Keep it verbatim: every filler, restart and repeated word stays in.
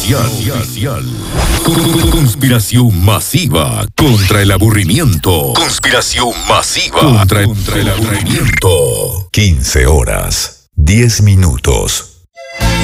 oficial. Conspiración masiva contra el aburrimiento. Conspiración masiva contra, contra el aburrimiento. quince horas, diez minutos.